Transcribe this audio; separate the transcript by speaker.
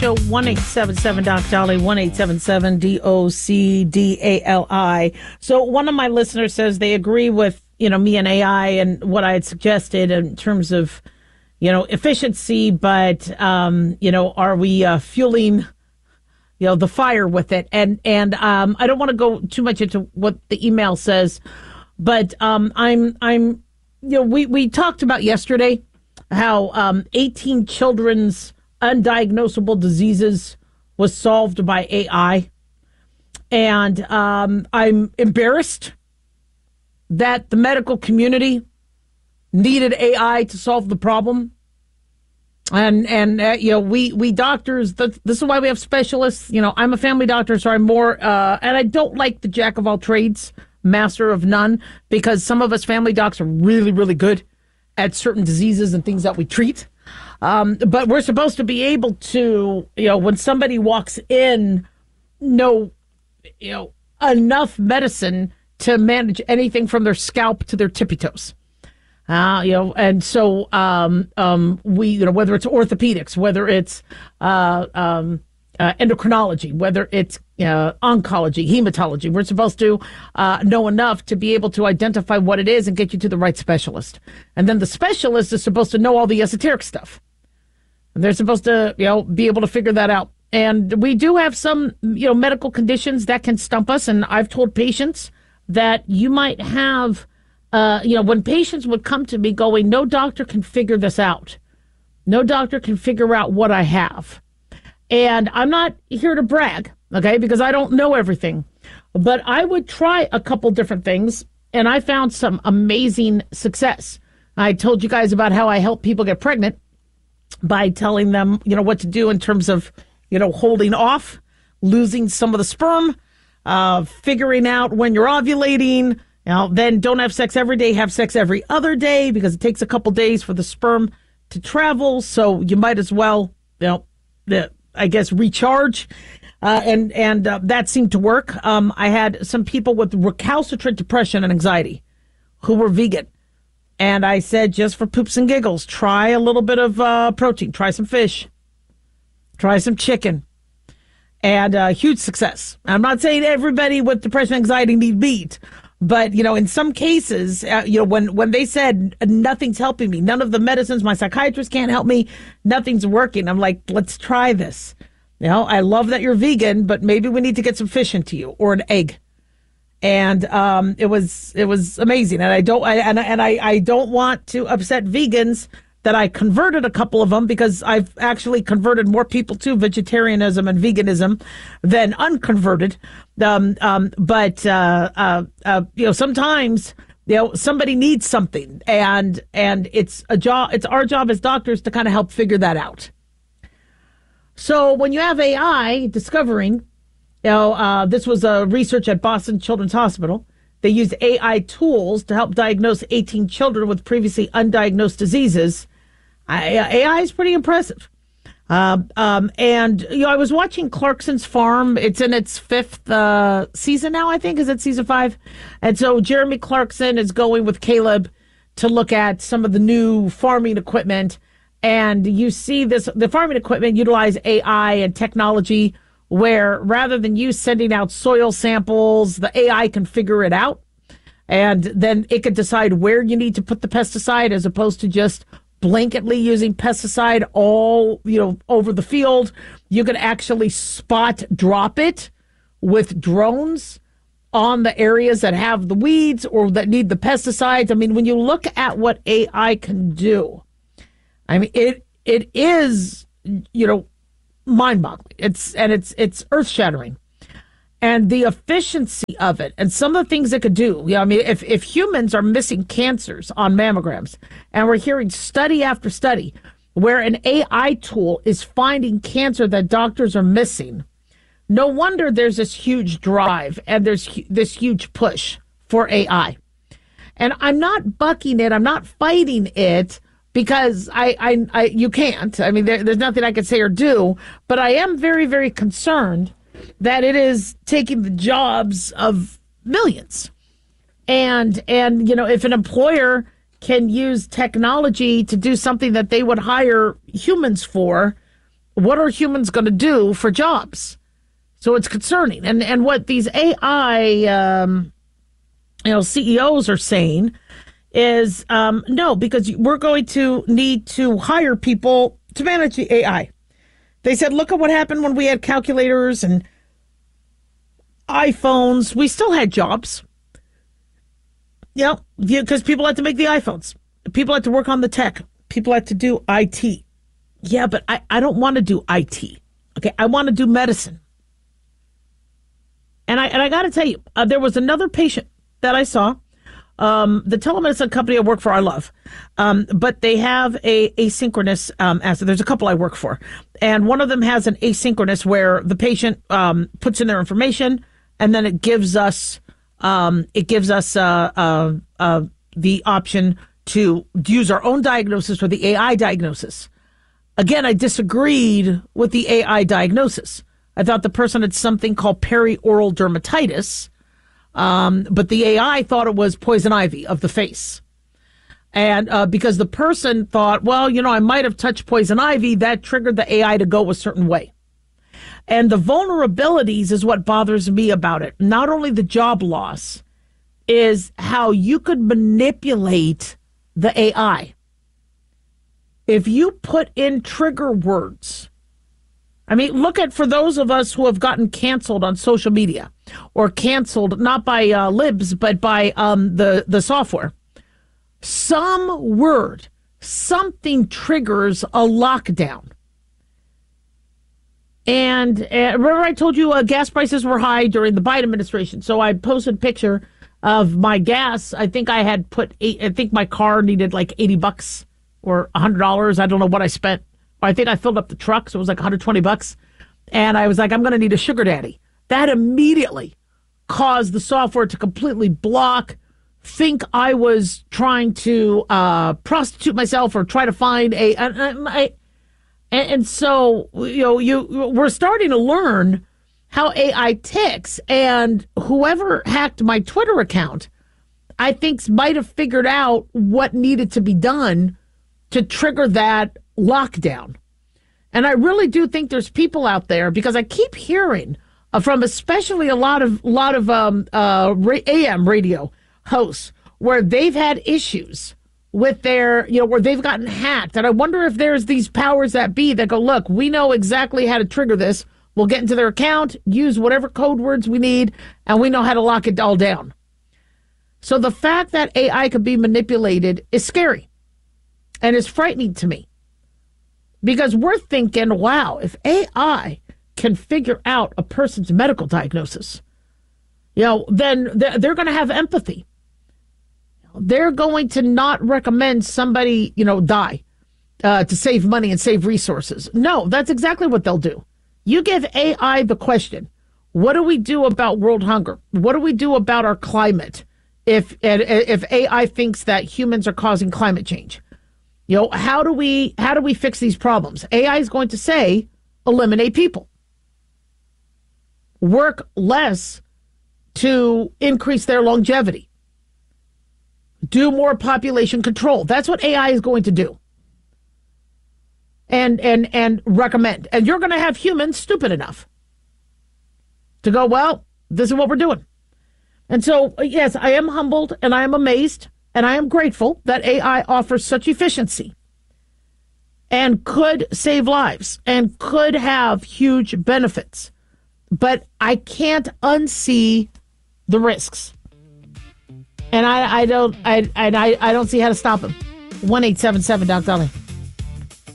Speaker 1: Show 1-877 Doc Dolly, 1-877 DOCDALI. So one of my listeners says they agree with, me and AI and what I had suggested in terms of, efficiency, but, are we fueling, the fire with it? And I don't want to go too much into what the email says, but we talked about yesterday how 18 children's undiagnosable diseases was solved by AI. And I'm embarrassed that the medical community needed AI to solve the problem. And we doctors, this is why we have specialists. I'm a family doctor, so I'm more, and I don't like the jack of all trades, master of none, because some of us family docs are really, really good at certain diseases and things that we treat. But we're supposed to be able to, when somebody walks in, know, enough medicine to manage anything from their scalp to their tippy toes. And so we, whether it's orthopedics, whether it's endocrinology, whether it's oncology, hematology, we're supposed to know enough to be able to identify what it is and get you to the right specialist. And then the specialist is supposed to know all the esoteric stuff. They're supposed to, be able to figure that out. And we do have some, medical conditions that can stump us. And I've told patients that you might have, when patients would come to me going, no doctor can figure this out. No doctor can figure out what I have. And I'm not here to brag, okay, because I don't know everything. But I would try a couple different things, and I found some amazing success. I told you guys about how I help people get pregnant by telling them, what to do in terms of, holding off, losing some of the sperm, figuring out when you're ovulating. Then don't have sex every day, have sex every other day, because it takes a couple days for the sperm to travel. So you might as well, recharge. And that seemed to work. I had some people with recalcitrant depression and anxiety who were vegan. And I said, just for poops and giggles, try a little bit of protein, try some fish, try some chicken, and huge success. I'm not saying everybody with depression and anxiety need meat, but, in some cases, when they said nothing's helping me, none of the medicines, my psychiatrist can't help me, nothing's working. I'm like, let's try this. I love that you're vegan, but maybe we need to get some fish into you or an egg. And it was amazing. And I don't want to upset vegans that I converted a couple of them, because I've actually converted more people to vegetarianism and veganism than unconverted. Sometimes somebody needs something, and it's a job. It's our job as doctors to kind of help figure that out. So when you have AI discovering. This was a research at Boston Children's Hospital. They used AI tools to help diagnose 18 children with previously undiagnosed diseases. AI is pretty impressive. I was watching Clarkson's Farm. It's in its fifth season now, I think. Is it season 5? And so Jeremy Clarkson is going with Caleb to look at some of the new farming equipment. And you see the farming equipment utilize AI and technology, where rather than you sending out soil samples, the AI can figure it out. And then it can decide where you need to put the pesticide, as opposed to just blanketly using pesticide all, over the field. You can actually spot drop it with drones on the areas that have the weeds or that need the pesticides. I mean, when you look at what AI can do, it is, mind-boggling. It's earth-shattering. And the efficiency of it, and some of the things it could do. If humans are missing cancers on mammograms, and we're hearing study after study where an AI tool is finding cancer that doctors are missing, no wonder there's this huge drive and there's this huge push for AI. And I'm not bucking it. I'm not fighting it, because you can't. There's nothing I can say or do. But I am very, very concerned that it is taking the jobs of millions. And if an employer can use technology to do something that they would hire humans for, What are humans going to do for jobs? So it's concerning. And what these AI CEOs are saying is no, because we're going to need to hire people to manage the AI. They said, look at what happened when we had calculators and iPhones. We still had jobs. Because people had to make the iPhones. People had to work on the tech. People had to do IT. Yeah, but I don't want to do IT. Okay, I want to do medicine. And I got to tell you, there was another patient that I saw. The telemedicine company I work for, I love. But they have a asynchronous asset. There's a couple I work for. And one of them has an asynchronous where the patient puts in their information and then it gives us the option to use our own diagnosis or the AI diagnosis. Again, I disagreed with the AI diagnosis. I thought the person had something called perioral dermatitis, but the AI thought it was poison ivy of the face. And because the person thought, well, I might have touched poison ivy, that triggered the AI to go a certain way. And the vulnerabilities is what bothers me about it. Not only the job loss, is how you could manipulate the AI. If you put in trigger words, look at, for those of us who have gotten canceled on social media, or canceled not by libs, but by the software. Some word, something triggers a lockdown. And remember I told you gas prices were high during the Biden administration. So I posted a picture of my gas. I think I had I think my car needed like $80 or $100. I don't know what I spent. I think I filled up the truck, so it was like $120. And I was like, I'm going to need a sugar daddy. That immediately caused the software to completely block, think I was trying to prostitute myself or try to find and so, we're starting to learn how AI ticks. And whoever hacked my Twitter account, I think might have figured out what needed to be done to trigger that lockdown. And I really do think there's people out there, because I keep hearing from especially a lot of AM radio hosts where they've had issues with their, where they've gotten hacked. And I wonder if there's these powers that be that go, look, we know exactly how to trigger this. We'll get into their account, use whatever code words we need, and we know how to lock it all down. So the fact that AI could be manipulated is scary and is frightening to me, because we're thinking, wow, if AI can figure out a person's medical diagnosis, then they're going to have empathy. They're going to not recommend somebody, die to save money and save resources. No, that's exactly what they'll do. You give AI the question, what do we do about world hunger? What do we do about our climate if AI thinks that humans are causing climate change? How do we fix these problems? AI is going to say, eliminate people. Work less to increase their longevity. Do more population control. That's what AI is going to do. And recommend. And you're going to have humans stupid enough to go, well, this is what we're doing. And so, yes, I am humbled and I am amazed and I am grateful that AI offers such efficiency and could save lives and could have huge benefits. But I can't unsee the risks. And I don't see how to stop them. 1-877-Doc Dolly.